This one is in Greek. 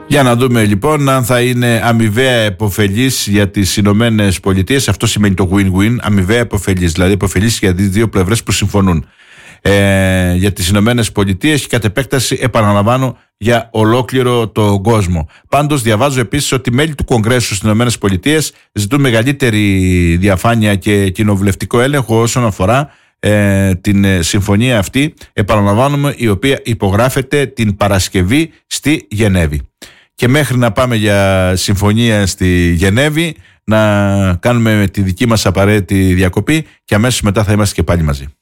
Για να δούμε λοιπόν αν θα είναι αμοιβαία επωφελής για τις Ηνωμένες Πολιτείες. Αυτό σημαίνει το win-win, αμοιβαία επωφελής, δηλαδή επωφελής για τις δύο πλευρές που συμφωνούν. Για τις Ηνωμένες Πολιτείες και κατ' επέκταση, επαναλαμβάνω, για ολόκληρο τον κόσμο. Πάντως διαβάζω επίσης ότι μέλη του Κογκρέσου στις Ηνωμένες Πολιτείες ζητούν μεγαλύτερη διαφάνεια και κοινοβουλευτικό έλεγχο όσον αφορά την συμφωνία αυτή, επαναλαμβάνουμε, η οποία υπογράφεται την Παρασκευή στη Γενέβη. Και μέχρι να πάμε για συμφωνία στη Γενέβη, να κάνουμε τη δική μας απαραίτητη διακοπή και αμέσως μετά θα είμαστε και πάλι μαζί.